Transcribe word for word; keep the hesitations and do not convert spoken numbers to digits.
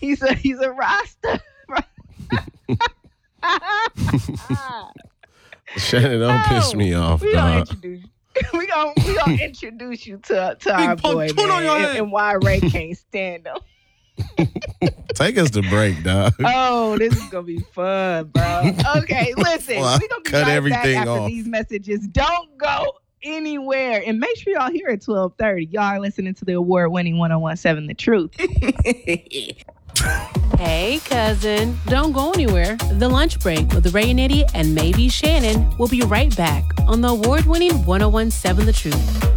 He's a he's a Rasta. Shannon, don't No, piss me off, We gonna dog. introduce. We gonna we gonna introduce you to to our boy, pontoon on your man, head. and, and why Ray can't stand him. Take us to break, dog. Oh, this is gonna be fun, bro. Okay, listen, Well, we gonna be cut right back everything after off. these messages. Don't go anywhere, and make sure y'all here at twelve thirty. Y'all are listening to the award-winning one oh one seven The Truth. Hey, cousin. Don't go anywhere. The Lunch Break with Ray and Eddie and maybe Shannon will be right back on the award-winning one oh one seven The Truth.